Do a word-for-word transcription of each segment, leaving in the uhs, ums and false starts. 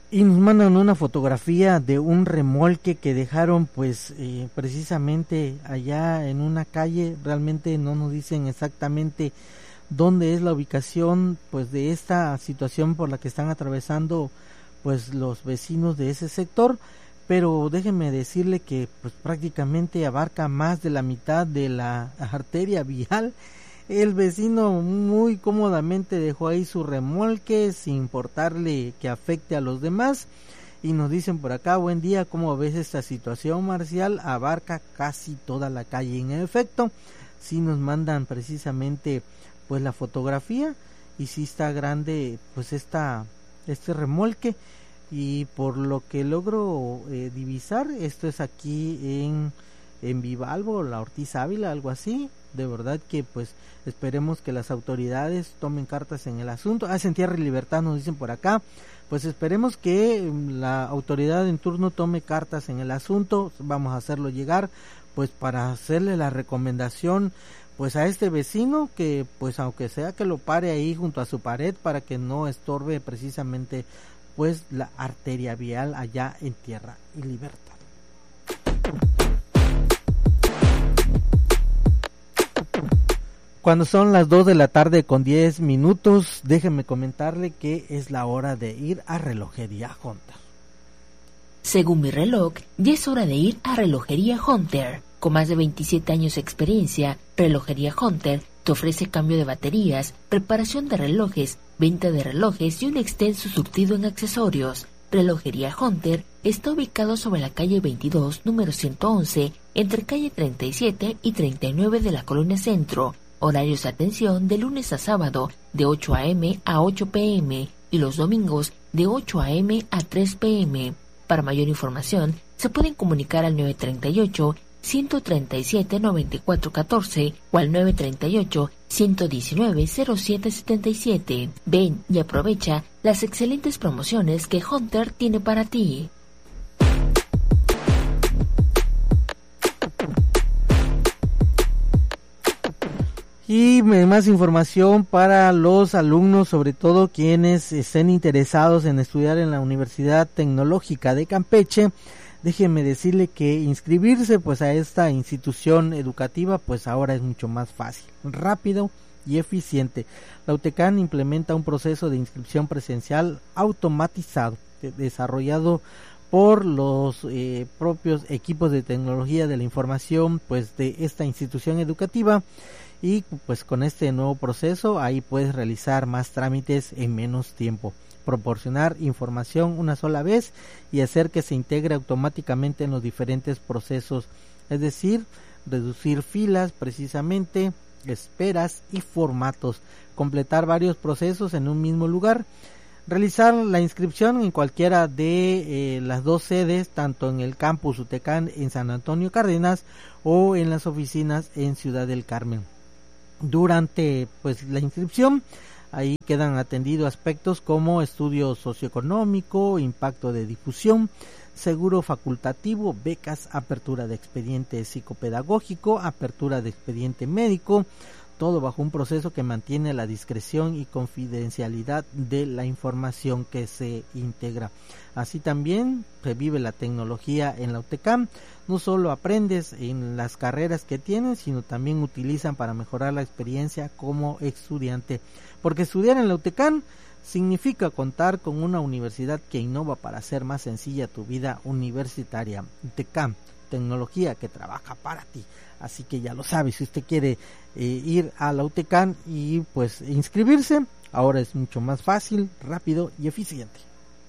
Y nos mandan una fotografía de un remolque que dejaron pues eh, precisamente allá en una calle. Realmente no nos dicen exactamente dónde es la ubicación pues de esta situación por la que están atravesando pues los vecinos de ese sector, pero déjenme decirle que pues prácticamente abarca más de la mitad de la arteria vial. El vecino muy cómodamente dejó ahí su remolque sin importarle que afecte a los demás. Y nos dicen por acá: buen día, ¿cómo ves esta situación, Marcial? Abarca casi toda la calle. En efecto, sí nos mandan precisamente pues la fotografía, y sí está grande pues esta este remolque. Y por lo que logro eh, divisar, esto es aquí en en Vivalvo, la Ortiz Ávila, algo así. De verdad que pues esperemos que las autoridades tomen cartas en el asunto. Ah, en Tierra y Libertad nos dicen por acá, pues esperemos que la autoridad en turno tome cartas en el asunto. Vamos a hacerlo llegar pues para hacerle la recomendación pues a este vecino, que pues aunque sea que lo pare ahí junto a su pared para que no estorbe precisamente pues la arteria vial allá en Tierra y Libertad. Cuando son las dos de la tarde con diez minutos, déjenme comentarle que es la hora de ir a Relojería Hunter. Según mi reloj, ya es hora de ir a Relojería Hunter. Con más de veintisiete años de experiencia, Relojería Hunter te ofrece cambio de baterías, reparación de relojes, venta de relojes y un extenso surtido en accesorios. Relojería Hunter está ubicado sobre la calle veintidós, número ciento once, entre calle treinta y siete y treinta y nueve de la Colonia Centro. Horarios de atención de lunes a sábado de ocho a eme a ocho pe eme y los domingos de ocho a eme a tres pe eme. Para mayor información se pueden comunicar al nueve treinta y ocho, ciento treinta y siete, noventa y cuatro catorce o al nueve treinta y ocho, ciento diecinueve, cero siete setenta y siete. Ven y aprovecha las excelentes promociones que Hunter tiene para ti. Y más información para los alumnos, sobre todo quienes estén interesados en estudiar en la Universidad Tecnológica de Campeche. Déjenme decirle que inscribirse pues a esta institución educativa pues ahora es mucho más fácil, rápido y eficiente. La UTECAN implementa un proceso de inscripción presencial automatizado, desarrollado por los eh, propios equipos de tecnología de la información pues de esta institución educativa. Y pues con este nuevo proceso ahí puedes realizar más trámites en menos tiempo, proporcionar información una sola vez y hacer que se integre automáticamente en los diferentes procesos, es decir, reducir filas precisamente, esperas y formatos, completar varios procesos en un mismo lugar, realizar la inscripción en cualquiera de eh, las dos sedes, tanto en el campus UTECAN en San Antonio Cárdenas o en las oficinas en Ciudad del Carmen. Durante pues la inscripción ahí quedan atendidos aspectos como estudio socioeconómico, impacto de difusión, seguro facultativo, becas, apertura de expediente psicopedagógico, apertura de expediente médico, todo bajo un proceso que mantiene la discreción y confidencialidad de la información que se integra. Así también se vive la tecnología en la UTECAM. No solo aprendes en las carreras que tienes, sino también utilizan para mejorar la experiencia como estudiante. Porque estudiar en la UTECAM significa contar con una universidad que innova para hacer más sencilla tu vida universitaria. UTECAM, tecnología que trabaja para ti. Así que ya lo sabes, si usted quiere eh, ir a la UTECAM y pues inscribirse, ahora es mucho más fácil, rápido y eficiente.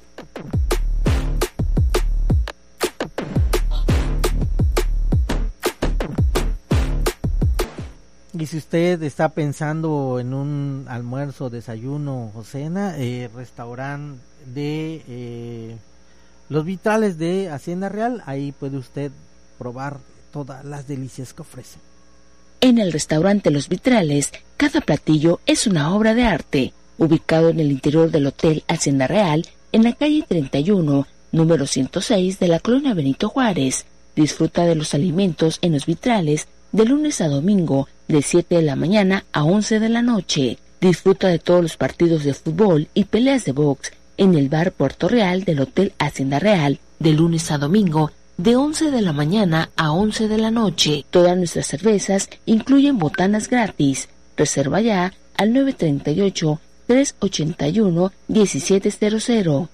Y si usted está pensando en un almuerzo, desayuno o cena, eh, restaurante de eh, Los Vitrales de Hacienda Real, ahí puede usted probar todas las delicias que ofrece. En el restaurante Los Vitrales, cada platillo es una obra de arte, ubicado en el interior del Hotel Hacienda Real, en la calle treinta y uno, número ciento seis de la colonia Benito Juárez. Disfruta de los alimentos en Los Vitrales de lunes a domingo, de siete de la mañana a once de la noche. Disfruta de todos los partidos de fútbol y peleas de box en el bar Puerto Real del Hotel Hacienda Real, de lunes a domingo, de once de la mañana a once de la noche. Todas nuestras cervezas incluyen botanas gratis. Reserva ya al nueve tres ocho, tres ocho uno, uno siete cero cero.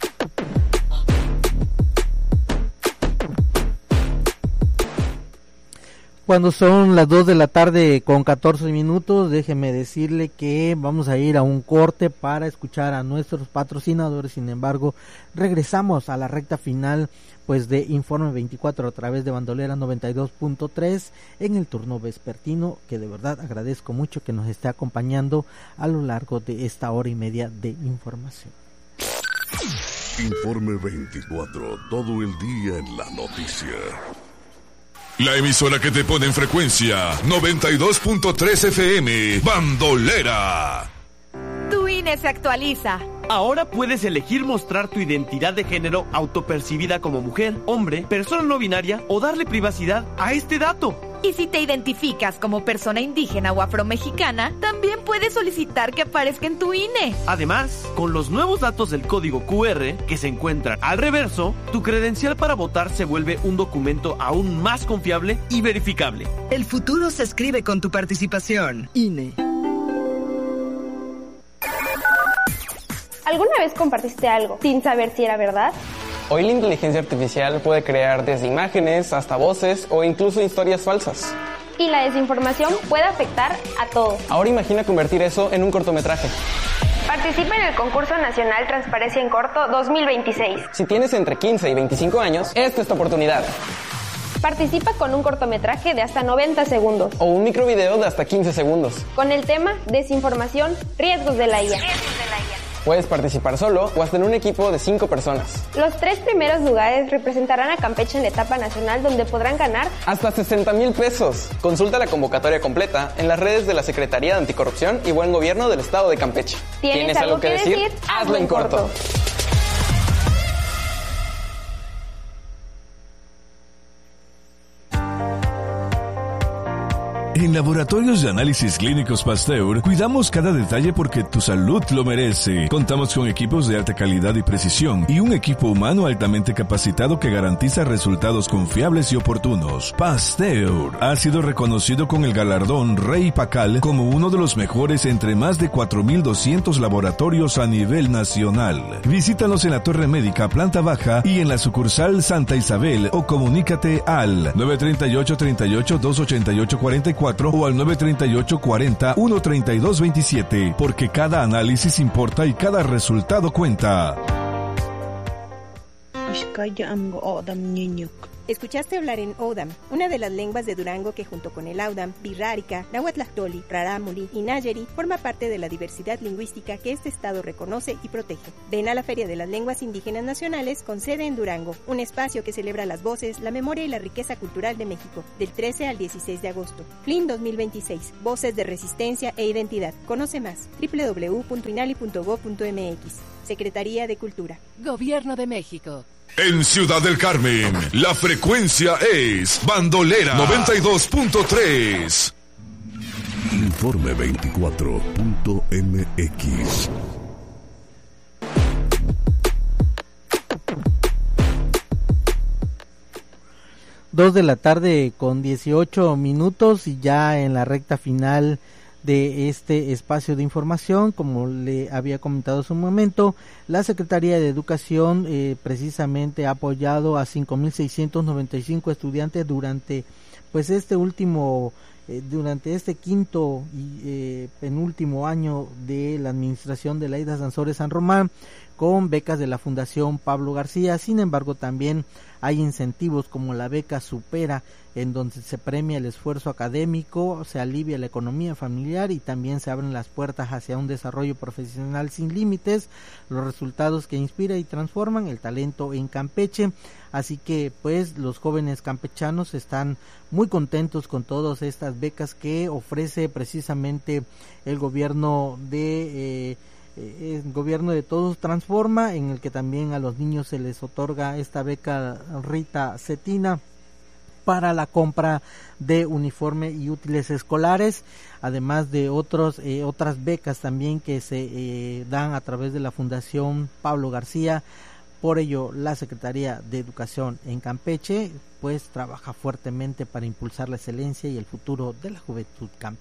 Cuando son las dos de la tarde con catorce minutos, déjeme decirle que vamos a ir a un corte para escuchar a nuestros patrocinadores. Sin embargo, regresamos a la recta final pues de Informe veinticuatro a través de Bandolera noventa y dos punto tres en el turno vespertino, que de verdad agradezco mucho que nos esté acompañando a lo largo de esta hora y media de información. Informe veinticuatro, todo el día en la noticia. La emisora que te pone en frecuencia noventa y dos punto tres F M, Bandolera. Tu I N E se actualiza. Ahora puedes elegir mostrar tu identidad de género autopercibida como mujer, hombre, persona no binaria o darle privacidad a este dato. Y si te identificas como persona indígena o afromexicana, también puedes solicitar que aparezca en tu I N E. Además, con los nuevos datos del código Q R que se encuentran al reverso, tu credencial para votar se vuelve un documento aún más confiable y verificable. El futuro se escribe con tu participación. I N E. ¿Alguna vez compartiste algo sin saber si era verdad? Hoy la inteligencia artificial puede crear desde imágenes hasta voces o incluso historias falsas. Y la desinformación puede afectar a todos. Ahora imagina convertir eso en un cortometraje. Participa en el Concurso Nacional Transparencia en Corto dos mil veintiséis. Si tienes entre quince y veinticinco años, esta es tu oportunidad. Participa con un cortometraje de hasta noventa segundos. O un microvideo de hasta quince segundos. Con el tema Desinformación, riesgos de la I A. Puedes participar solo o hasta en un equipo de cinco personas. Los tres primeros lugares representarán a Campeche en la etapa nacional, donde podrán ganar hasta sesenta mil pesos. Consulta la convocatoria completa en las redes de la Secretaría de Anticorrupción y Buen Gobierno del Estado de Campeche. ¿Tienes, ¿Tienes algo que decir? decir? Hazlo en corto. corto. En Laboratorios de Análisis Clínicos Pasteur, cuidamos cada detalle porque tu salud lo merece. Contamos con equipos de alta calidad y precisión y un equipo humano altamente capacitado que garantiza resultados confiables y oportunos. Pasteur ha sido reconocido con el galardón Rey Pacal como uno de los mejores entre más de cuatro mil doscientos laboratorios a nivel nacional. Visítanos en la Torre Médica, planta baja y en la sucursal Santa Isabel o comunícate al nueve tres ocho, tres ocho, dos ocho ocho, cuatro cuatro o al nueve tres ocho, cuarenta, uno treinta y dos veintisiete, porque cada análisis importa y cada resultado cuenta. Escuchaste hablar en Odam, una de las lenguas de Durango que junto con el Audam, Birrárica, Nahuatlactoli, Rarámuri y Nayeri forma parte de la diversidad lingüística que este estado reconoce y protege. Ven a la Feria de las Lenguas Indígenas Nacionales con sede en Durango, un espacio que celebra las voces, la memoria y la riqueza cultural de México, del trece al dieciséis de agosto. F L I N dos mil veintiséis, Voces de Resistencia e Identidad. Conoce más, doble u doble u doble u punto inali punto gob punto eme equis. Secretaría de Cultura. Gobierno de México. En Ciudad del Carmen, la frecuencia es Bandolera noventa y dos punto tres. Informe veinticuatro punto eme equis. Dos de la tarde con dieciocho minutos y ya en la recta final de este espacio de información. Como le había comentado hace un momento, la Secretaría de Educación eh, precisamente ha apoyado a cinco mil seiscientos noventa y cinco estudiantes durante pues este último eh, durante este quinto y eh, penúltimo año de la administración de Laida Sansores San Román, con becas de la Fundación Pablo García. Sin embargo, también hay incentivos como la beca Supera, en donde se premia el esfuerzo académico, se alivia la economía familiar y también se abren las puertas hacia un desarrollo profesional sin límites, los resultados que inspira y transforman el talento en Campeche. Así que pues los jóvenes campechanos están muy contentos con todas estas becas que ofrece precisamente el gobierno de eh, el gobierno de Todos Transforma, en el que también a los niños se les otorga esta beca Rita Cetina, para la compra de uniforme y útiles escolares, además de otros eh, otras becas también que se eh, dan a través de la Fundación Pablo García. Por ello, la Secretaría de Educación en Campeche pues trabaja fuertemente para impulsar la excelencia y el futuro de la juventud campeche.